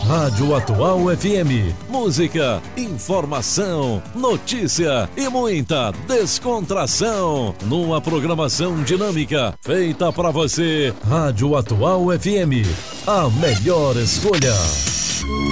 Rádio Atual FM. Música, informação, notícia e muita descontração. Numa programação dinâmica feita para você. Rádio Atual FM. A melhor escolha.